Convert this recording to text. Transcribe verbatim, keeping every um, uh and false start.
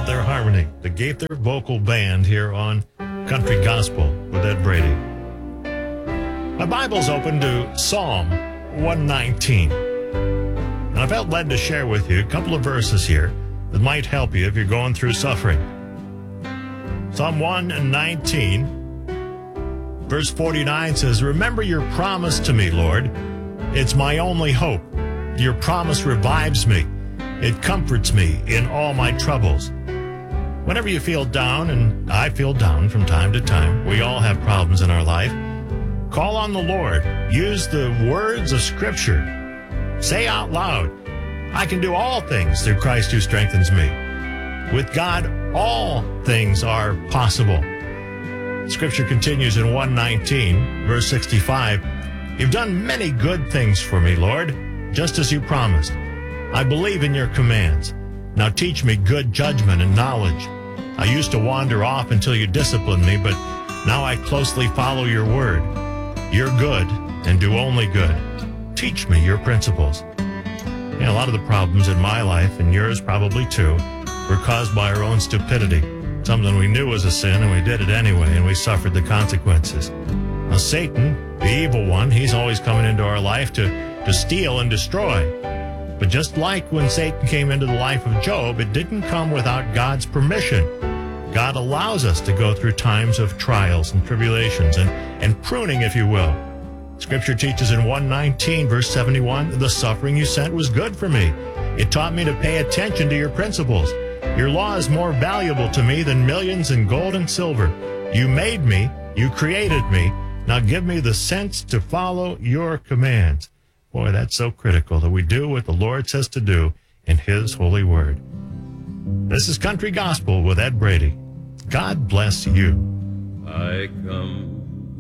about their harmony, the Gaither Vocal Band here on Country Gospel with Ed Brady. My Bible's open to Psalm one nineteen. And I felt led to share with you a couple of verses here that might help you if you're going through suffering. Psalm one nineteen, verse forty-nine says, "Remember your promise to me, Lord. It's my only hope. Your promise revives me. It comforts me in all my troubles." Whenever you feel down, and I feel down from time to time, we all have problems in our life, call on the Lord. Use the words of Scripture. Say out loud, "I can do all things through Christ who strengthens me." With God, all things are possible. Scripture continues in one nineteen, verse sixty-five, "You've done many good things for me, Lord, just as you promised. I believe in your commands. Now teach me good judgment and knowledge. I used to wander off until you disciplined me, but now I closely follow your word. You're good and do only good. Teach me your principles." You know, a lot of the problems in my life, and yours probably too, were caused by our own stupidity. Something we knew was a sin, and we did it anyway, and we suffered the consequences. Now, Satan, the evil one, he's always coming into our life to, to steal and destroy. But just like when Satan came into the life of Job, it didn't come without God's permission. God allows us to go through times of trials and tribulations and, and pruning, if you will. Scripture teaches in one nineteen, verse seventy-one, "The suffering you sent was good for me. It taught me to pay attention to your principles. Your law is more valuable to me than millions in gold and silver. You made me, you created me. Now give me the sense to follow your commands." Boy, that's so critical that we do what the Lord says to do in His holy word. This is Country Gospel with Ed Brady. God bless you. I come